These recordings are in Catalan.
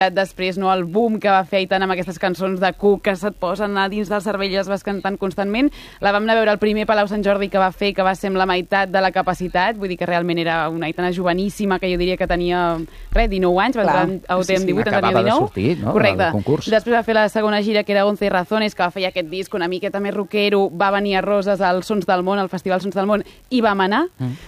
Després, no, el boom que va fer Aitana amb aquestes cançons de Cook que se't posen a dins del cervell i les vas cantant constantment. La vam anar a veure el primer Palau Sant Jordi que va fer, que va ser amb la meitat de la capacitat, vull dir que realment era una Aitana joveníssima, que jo diria que tenia, 19 anys, va entrar a OT amb 18, en tenia 19. De sortir, no? Correcte. Concurs. Després va fer la segona gira, que era 11 Razones, que va fer aquest disc una miqueta més rockero, va venir a Roses al Sons del Món, al Festival Sons del Món, i vam anar.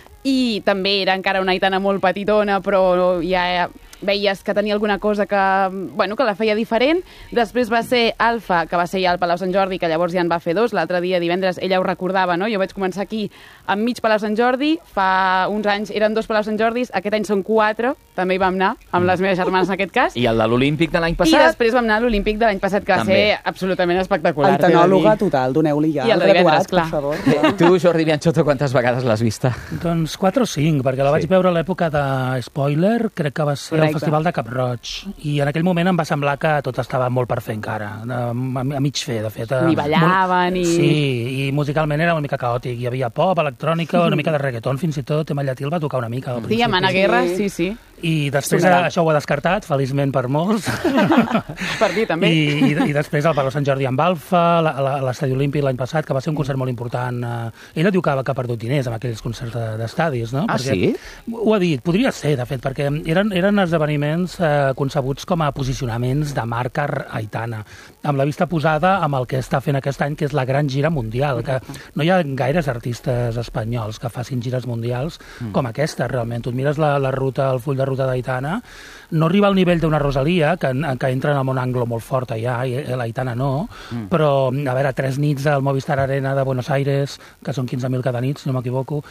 I també era encara una Aitana molt petitona, però ja veies que tenia alguna cosa que, bueno, que la feia diferent. Després va ser Alfa, que va ser ja al Palau Sant Jordi, que llavors ja en va fer 2. L'altre dia, divendres, ella ho recordava, no? Jo vaig començar aquí amb mig Palau Sant Jordi, fa uns anys eren 2 Palau Sant Jordis, aquest any són 4, també hi vam anar, amb les meves germanes en aquest cas. I el de l'Olímpic de l'any passat? I després vam anar a l'Olímpic de l'any passat, que va ser absolutament espectacular. Aitanòloga total, doneu-li ja el graduat, per favor. Tu, Jordi Bianchotto, quantes vegades l'has vista? Doncs 4 o 5, perquè la vaig veure a l'època de Spoiler, crec que va ser al Festival de Cap-roig, i en aquell moment em va semblar que tot estava molt per fer encara, a mig fer, de fet. Ni ballaven, ni... Sí, i musicalment era una mica caòtic, hi havia pop, electrònica, una mica de reggaeton, fins i tot, Emma Llatil va tocar una mica al principi. Sí, amb Anna Guerra, sí. I després això ho ha descartat, feliçment per molts. Per mi, també. I després el Palau Sant Jordi amb Alfa, l'Estadi Olímpic l'any passat, que va ser un concert molt important. Ella diu que ha perdut diners amb aquells concerts d'estadis, no? Ah, sí? Ho ha dit, podria ser, de fet, perquè eren esdeveniments concebuts com a posicionaments de marca Aitana, amb la vista posada amb el que està fent aquest any, que és la gran gira mundial, que no hi ha gaires artistes espanyols que facin gires mundials com aquesta, realment. Tu et mires la ruta, el full de ruta d'Aitana, no arriba al nivell d'una Rosalia, que entra en el món anglo molt fort allà, i l'Aitana no, però, a veure, 3 nits al Movistar Arena de Buenos Aires, que són 15.000 cada nit, si no m'equivoco,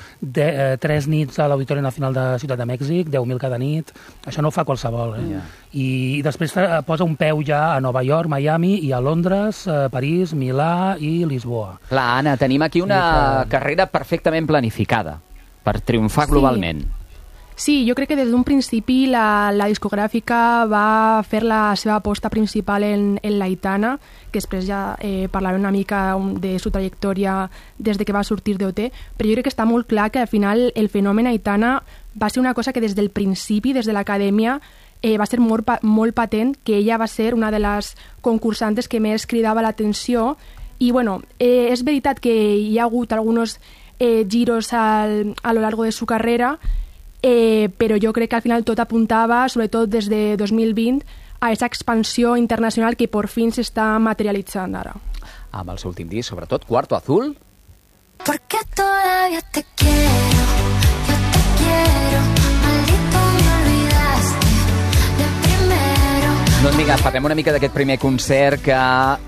3 nits a l'Auditori Nacional de Ciutat de Mèxic, 10.000 cada nit, això no ho fa qualsevol. I després posa un peu ja a Nova York, Miami, i a Londres, París, Milà i Lisboa. Clar, Anna, tenim aquí una carrera perfectament planificada per triomfar globalment. Sí, jo crec que des d'un principi la discogràfica va fer la seva aposta principal en l'Aitana, que després ja parlaré una mica de su trajectòria des de que va sortir d'OT, però jo crec que està molt clar que al final el fenomen Aitana va ser una cosa que des del principi, des de l'acadèmia, va ser molt patent, que ella va ser una de les concursantes que més cridava l'atenció. I bueno, és veritat que hi ha hagut alguns giros a lo largo de su carrera, però jo crec que al final tot apuntava, sobretot des de 2020, a aquesta expansió internacional que por fin s'està materialitzant ara. Amb el seu últim disc, sobretot, Cuarto Azul. Porque todavía te quiero, yo te quiero, maldito me olvidaste de primero. Doncs vinga, parlem una mica d'aquest primer concert que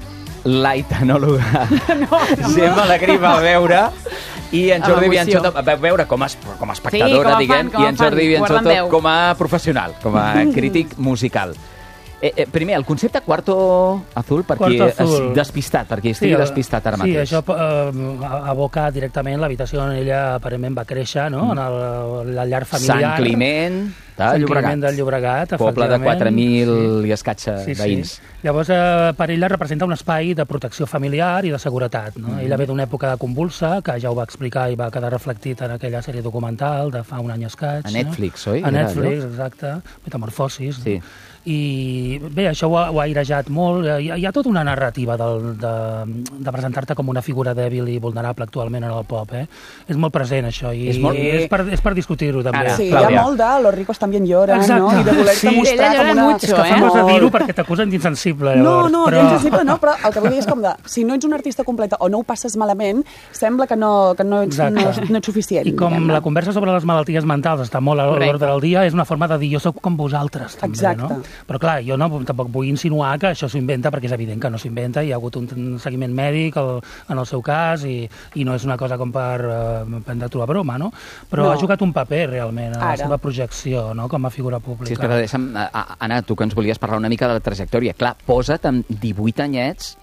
l'aitanòloga Gemma Alegrí va veure, i en Jordi Bianchotto va veure com a espectadora, diguem, i en Jordi Bianchotto com a professional, com a crític musical. Primer, el concepte Cuarto Azul, per qui despistat, per qui estigui despistat ara mateix. Sí, això aboca directament l'habitació on ella aparentment va créixer, no? En la llar familiar. Sant Climent del Llobregat, poble de 4.000 i escaig veïns. Llavors, per ella representa un espai de protecció familiar i de seguretat. Ella ve d'una època de convulsa, que ja ho va explicar i va quedar reflectit en aquella sèrie documental de fa un any escaig. A Netflix, oi? A Netflix, exacte. Metamorfosis. Sí. I bé, això ho ha airejat molt. Hi ha tota una narrativa de presentar-te com una figura dèbil i vulnerable actualment en el pop, És molt present, això, i és per discutir-ho, també. Sí, hi ha molt de los ricos también lloran, no? I de voler-te mostrar com una... És que fa molt de dir-ho perquè t'acusen d'insensible, llavors. No, insensible no, però el que vull dir és com de... Si no ets un artista completa o no ho passes malament, sembla que no ets suficient. I com la conversa sobre les malalties mentals està molt a l'ordre del dia, és una forma de dir jo soc com vosaltres, també, no? Però clar, jo tampoc vull insinuar que això s'ho inventa, perquè és evident que no s'inventa, hi ha hagut un seguiment mèdic en el seu cas i no és una cosa com per prendre-t'ho a broma, no? Però ha jugat un paper realment en la seva projecció, no? Com a figura pública. Sí, però deixa'm, Anna, tu que ens volies parlar una mica de la trajectòria. Clar, posa't amb 18 anyets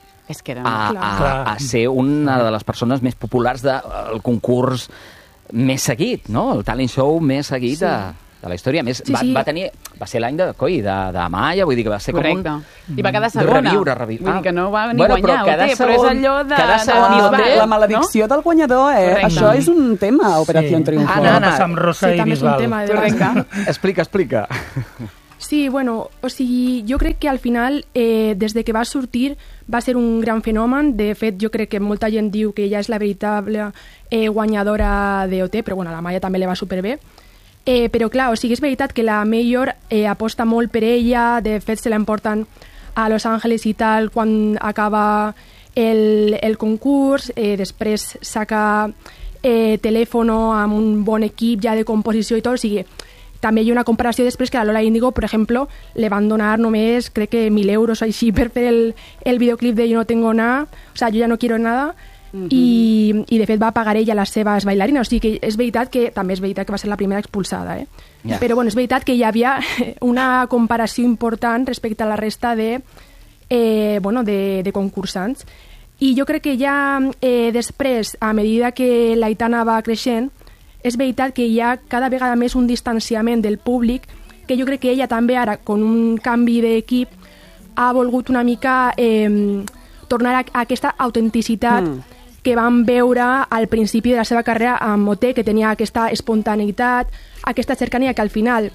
a ser una de les persones més populars del concurs més seguit, no? El talent show més seguit de la història. Més, va ser l'any de Amaya, vull dir que va ser com un... I va quedar segona. Vull dir que no va ni guanyar, però és allò de... La maledicció del guanyador, això és un tema, Operació Triunfo. Va passar amb Rosa i Bisbal. Explica. Sí, bueno, o sigui, jo crec que al final, des de que va sortir, va ser un gran fenomen. De fet, jo crec que molta gent diu que ella és la veritable guanyadora d'OT, però bueno, a la Maya també li va superbé. Però clar, o sigui, és veritat que la Major aposta molt per ella, de fet se l'emporten a Los Angeles i tal quan acaba el concurs, després saca Telèfono amb un bon equip ja de composició i tot, o sigui, també hi ha una comparació després que a Lola Índigo, per exemple, le van donar només, crec que 1.000 euros així per fer el videoclip de Yo no tengo nada, o sea, yo ya no quiero nada, i de fet va pagar ella les seves bailarines, o sigui que és veritat que, també és veritat que va ser la primera expulsada, però bueno, és veritat que hi havia una comparació important respecte a la resta de concursants. I jo crec que ja després, a medida que l'Aitana va creixent, és veritat que hi ha cada vegada més un distanciament del públic, que jo crec que ella també ara, con un canvi d'equip, ha volgut una mica tornar a aquesta autenticitat que vam veure al principi de la seva carrera amb OT, que tenia aquesta espontaneïtat, aquesta cercania que al final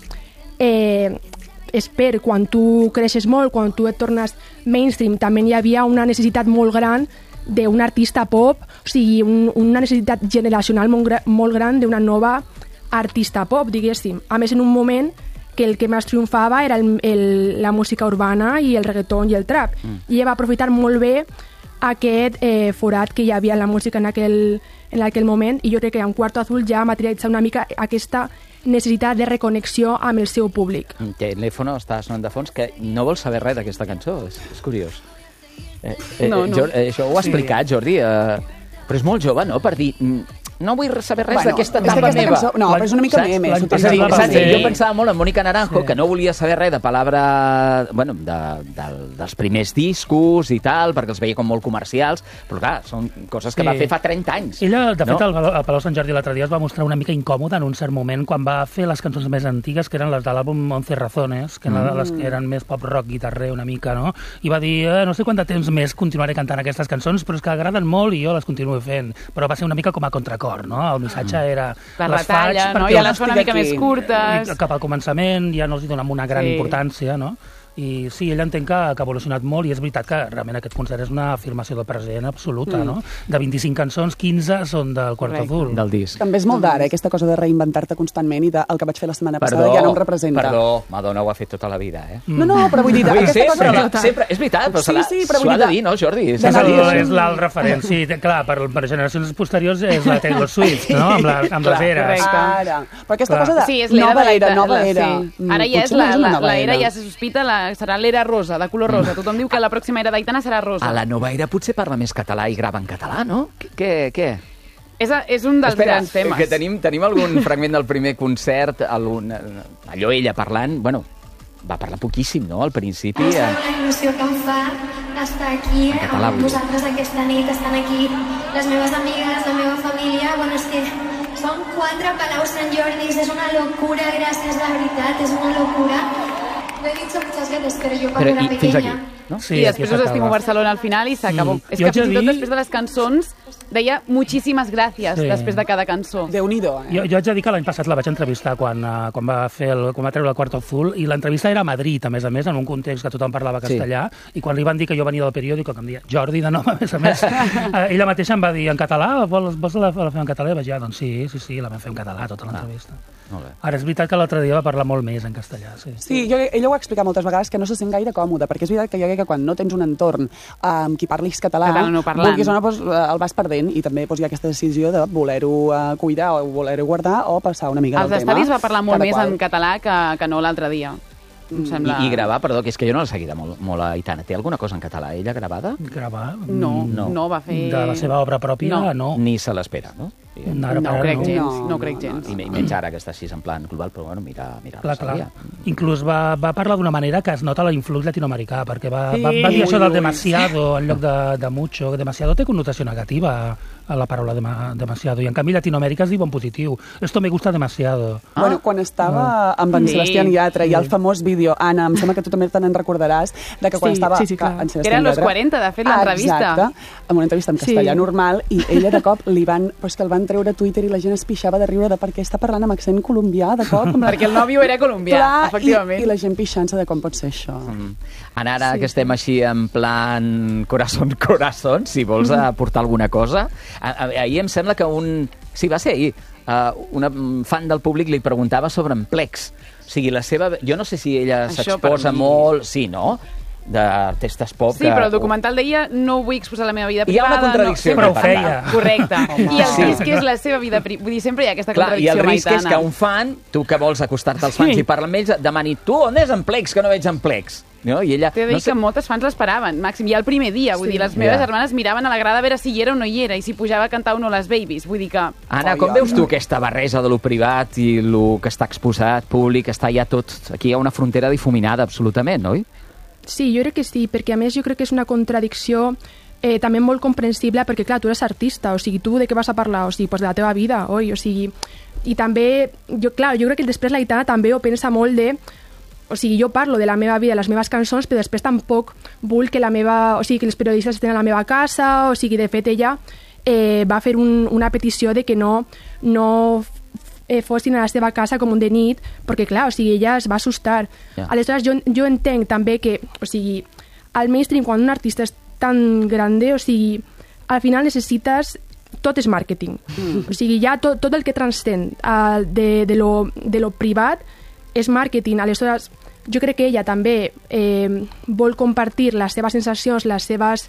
quan tu creixes molt, quan tu et tornes mainstream, també hi havia una necessitat molt gran d'un artista pop, o sigui, una necessitat generacional molt gran d'una nova artista pop, diguéssim. A més, en un moment que el que més triomfava era la música urbana i el reggaeton i el trap. I ella va aprofitar molt bé aquest forat que hi havia en la música en aquell moment, i jo crec que en Cuarto Azul ja materialitza una mica aquesta necessitat de reconnexió amb el seu públic. Telèfono està sonant de fons, que no vol saber res d'aquesta cançó, és curiós. Això ho ha explicat, Jordi, però és molt jove, no?, per dir... No vull saber res d'aquesta etapa meva. Cançó, no, però és una mica meme. És a dir, jo pensava molt en Mónica Naranjo, que no volia saber res de palabra... Bueno, dels primers discos i tal, perquè els veia com molt comercials, però clar, són coses que va fer fa 30 anys. Ella, de fet, al Palau Sant Jordi l'altre dia es va mostrar una mica incòmoda en un cert moment quan va fer les cançons més antigues, que eren les de l'àlbum 11 Razones, que eren les que eren més pop-rock, guitarrer una mica, no? I va dir, no sé quant de temps més continuaré cantant aquestes cançons, però és que agraden molt i jo les continuo fent. Però va ser una mica com a contracor, no? El missatge era... La retalla, no? Ja les fa una mica més curtes. Cap al començament ja no els donem una gran importància, no? I sí, ella entenc que ha evolucionat molt i és veritat que realment aquest concert és una afirmació del present absoluta, no? De 25 cançons, 15 són del Cuarto Azul. Del disc. També és molt d'ara, aquesta cosa de reinventar-te constantment i el que vaig fer la setmana passada ja no em representa. Perdó, Madonna ho ha fet tota la vida, No, però vull dir... Sempre, és veritat, però s'ho ha de dir, no, Jordi? És l'alt referent, sí, clar, per generacions posteriors és la Taylor Swift, no? Amb les eres. Ara. Però aquesta cosa de nova era... Ara ja és l'era, ja se sospita serà l'era rosa, de color rosa. Tothom diu que la pròxima era d'Aitana serà rosa. A la nova era potser parla més català i grava en català, no? Què? És un dels grans temes. Que tenim algun fragment del primer concert, allò ella parlant, bueno, va parlar poquíssim, no?, al principi. És una il·lusió que em fa estar aquí amb vosaltres aquesta nit, estan aquí les meves amigues, la meva família, bueno, és que són 4 Palau Sant Jordis, és una locura, gràcies, de veritat, és una locura. Lo he dicho muchas veces, pero yo cuando era pequeña... No? Sí, i després us estimo Barcelona al final i s'acabó. És que fins i tot després de les cançons deia moltíssimes gràcies després de cada cançó. Déu-n'hi-do, Jo haig de dir que l'any passat la vaig entrevistar quan va treure el Cuarto Azul, i l'entrevista era a Madrid, a més, en un context que tothom parlava castellà, i quan li van dir que jo venia del periòdico, que em deia Jordi de nom, a més, ella mateixa em va dir, en català, vols la fer en català? I vaig dir, doncs sí, la vam fer en català, tota l'entrevista. Ara, és veritat que l'altre dia va parlar molt més en castellà, sí. Sí, ella ho ha explicat moltes vegades, que no se sent gaire còmode, perquè és veritat que jo crec que quan no tens un entorn amb qui parlis català, vulguis o no, el vas perdent, i també hi ha aquesta decisió de voler-ho cuidar o voler-ho guardar o passar una mica del tema. Als estadis va parlar molt més en català que no l'altre dia. I gravar, perdó, que és que jo no l'he seguida molt a Aitana. Té alguna cosa en català, ella, gravada? Gravar? No va fer... De la seva obra pròpia, no. Ni se l'espera, no? No crec gens. I menys ara que està així en plan global, però bueno, mira clar. Inclús va parlar d'una manera que es nota l'influx latinoamericà, perquè va dir això del demasiado en lloc de mucho. Demasiado té connotació negativa a la paraula demasiado, i en canvi Latinoamèrica es diu en positiu. Esto me gusta demasiado. Bueno, quan estava amb en Sebastián Yatra, hi ha el famós vídeo, Anna, em sembla que tu també te n'en de que quan estava en Sebastián Yatra... Era los 40, de fet, l'entrevista. Exacte, amb una entrevista en castellà normal, i ella de cop però és que el van van treure a Twitter i la gent es pixava de riure de per què està parlant amb accent colombià de cop. Perquè el nòvio era colombià, efectivament. I la gent pixant-se de com pot ser això. Ara que estem així en plan corazón, si vols aportar alguna cosa. Ahir em sembla que sí, va ser ahir, una fan del públic li preguntava sobre en Plex. O sigui, la seva... Jo no sé si ella s'exposa molt... Sí, no? D'artistes pop... Sí, però el documental deia no vull exposar la meva vida privada... Hi ha una contradicció. Però ho feia. Correcte. I el disc és la seva vida privada. Vull dir, sempre hi ha aquesta contradicció, Maitana. I el risc és que un fan, tu que vols acostar-te als fans i parlar amb ells, demani, tu, on és en Plex, que no veig en Plex? No? I ella... T'he de dir que moltes fans l'esperaven, Màxim, ja el primer dia. Vull dir, les meves germanes miraven a la grada a veure si hi era o no hi era i si pujava a cantar o no les Babies. Vull dir que... Anna, com veus tu aquesta barreja de lo privat i lo que està exposat, públic, està ja tot... Aquí hi ha una frontera difuminada, absolutament, oi? Sí, jo crec que sí, perquè a més jo crec que és una contradicció també molt comprensible, perquè clar, tu eres artista, o sigui, tu de què vas a parlar? O sigui, pues de la teva vida, oi? O sigui, i també, jo crec que després l'Aitana també ho pensa molt de... O sigui, jo parlo de la meva vida, les meves cançons, però després tampoc vull que que els periodistes estén a la meva casa, o sigui, de fet ella va fer una petició de que no fossin a la seva casa com un de nit, perquè clar, o sigui, ella es va assustar. Yeah. Aleshores, jo entenc també que, o sigui, al mainstream, quan un artista és tan grande, o sigui, al final necessites... Tot és màrqueting. O sigui, ja tot el que transcén de lo privat és màrqueting. Aleshores, jo crec que ella també vol compartir les seves sensacions, les seves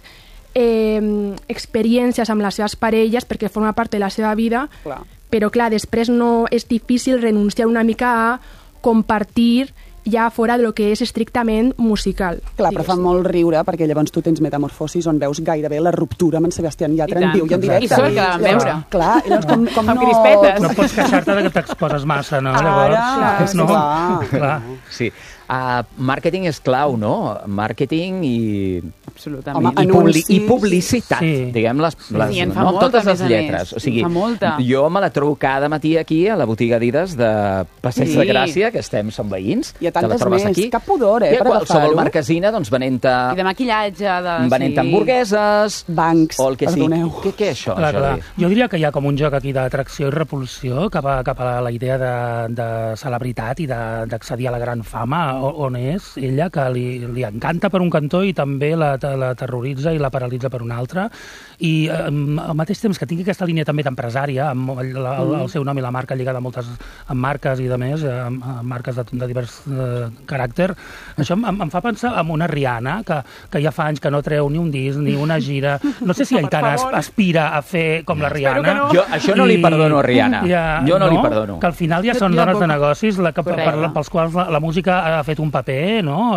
experiències amb les seves parelles, perquè forma part de la seva vida, però clar, després no és difícil renunciar una mica a compartir ja fora del que és estrictament musical. Clar, però fa molt riure, perquè llavors tu tens Metamorfosis on veus gairebé la ruptura amb en Sebastián Yatra en viu i en directe. I sort que la vam veure. Clar, i llavors com amb crispetes. No pots queixar-te que t'exposes massa, no? Ara, clar. Sí. Màrqueting és clau, no? Màrqueting i... Absolutament. I publicitat, diguem no totes les lletres. O sigui, jo me la trobo cada matí aquí a la botiga Adidas de Passeig de Gràcia, que som veïns. I a tantes més, cap pudor, per agafar-ho. Qualsevol marquesina, doncs, venent-te... I de maquillatge, venent-te hamburgueses... Bancs, perdoneu. Què és això, Jordi? Jo diria que hi ha com un joc aquí d'atracció i repulsió cap a la idea de celebritat i d'accedir a la gran fama, on és ella, que li encanta per un cantó i també la terroritza i la paralitza per un altre, i al mateix temps que tingui aquesta línia també d'empresària, amb el seu nom i la marca lligada amb marques i de més, amb marques de divers caràcter, això em fa pensar en una Rihanna, que ja fa anys que no treu ni un disc, ni una gira. No sé si Aitana aspira a fer com la Rihanna. Jo això no li perdono a Rihanna. Jo no li perdono. Que al final ja són dones de negocis pels quals la música ha fet un paper, no?,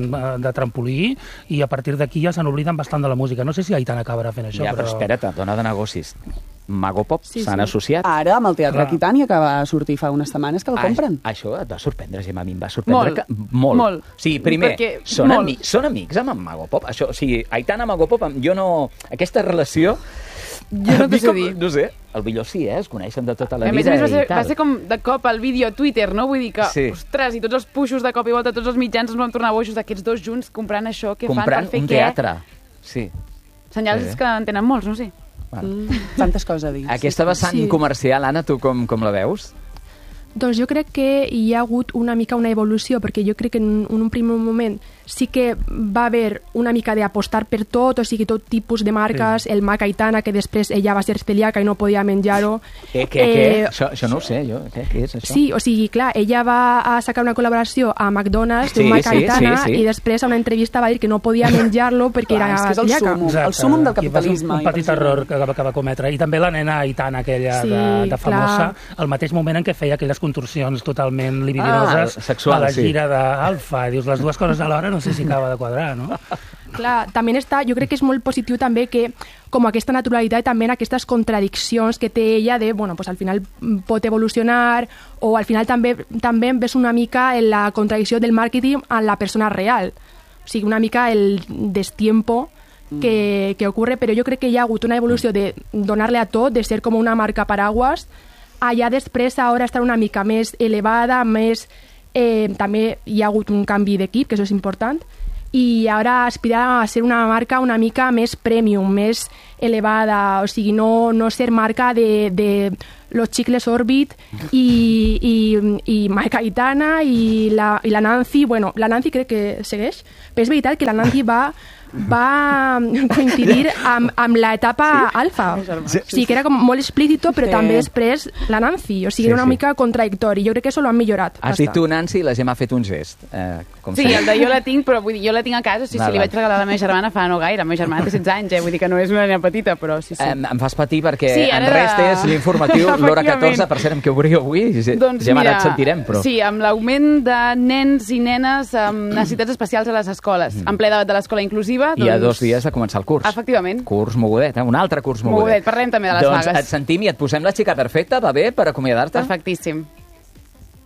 de trampolí, i a partir d'aquí ja se n'obliden bastant de la música. No sé si Aitana acabarà fent això, però espera't, dona de negocis. Mago Pop s'han associat. Ara, amb el Teatre Aquitània, que va sortir fa unes setmanes, que el compren. Això et va sorprendre, Gemma, a mi em va sorprendre molt. O sigui, primer, són amics amb en Mago Pop. Això, o sigui, Aitana, Mago Pop, jo no... Aquesta relació... Jo no t'ho sé dir. No sé, potser sí, es coneixen de tota la vida. A més, va ser com de cop el vídeo a Twitter, no? Vull dir que, ostres, i tots els puixos de cop i volta, tots els mitjans ens van tornar boixos d'aquests dos junts comprant això, què fan per fer què? Comprant un teatre, sí. Senyals que en tenen molts, no sé. Tantes coses a dir. Aquesta vessant comercial, Anna, tu com la veus? Doncs jo crec que hi ha hagut una mica una evolució, perquè jo crec que en un primer moment sí que va haver una mica d'apostar per tot, o sigui, tot tipus de marques, el Mac Aitana, que després ella va ser celíaca i no podia menjar-ho. Què? Això no ho sé, jo. Què és això? Sí, o sigui, clar, ella va a sacar una col·laboració a McDonald's d'un Mac Aitana i després a una entrevista va dir que no podia menjar-lo perquè era celíaca. El súmum del capitalisme. Un petit error que va cometre. I també la nena Aitana, aquella de famosa, al mateix moment en què feia aquelles contorsions totalment libidinoses a la gira d'Alfa. Dius, les dues coses alhora no sé si acaba de quadrar, no? Clar, també jo crec que és molt positiu també que com aquesta naturalitat i també en aquestes contradiccions que té ella de, bueno, pues al final pot evolucionar, o al final també ves una mica en la contradicció del màrqueting a la persona real. O sigui, una mica el destiempo que ocurre, però jo crec que hi ha hagut una evolució de donar-le a tot, de ser com una marca paraguas, allà després ara estar una mica més elevada, més... també hi ha hagut un canvi d'equip, que això és important, i ara aspira a ser una marca una mica més premium, més elevada, o sigui, no ser marca de los chicles Orbit i Maica Aitana i la Nancy. Bueno, la Nancy crec que segueix, però és veritat que la Nancy va coincidir amb l'etapa alfa. O sigui, que era com molt explícito, però també després la Nancy. O sigui, era una mica contradictori. Jo crec que això lo han millorat. Has dit tu Nancy i la Gemma ha fet un gest. Sí, el de jo la tinc, però vull dir, jo la tinc a casa. Si li vaig regalar a la meva germana fa no gaire. La meva germana té 16 anys, vull dir que no és una nena petita, però sí. Em fas patir perquè en rest és l'informatiu l'hora 14, per cert, amb què obríeu avui. Gemma, ara et sentirem, però... Sí, amb l'augment de nens i nenes amb necessitats especials a les escoles, en ple debat de l'escola inclusiva. I a 2 dies de començar el curs. Efectivament. Curs mogudet, un altre curs mogudet. Parlem també de les vagues. Doncs et sentim i et posem la xica perfecta, va bé, per acomiadar-te? Perfectíssim.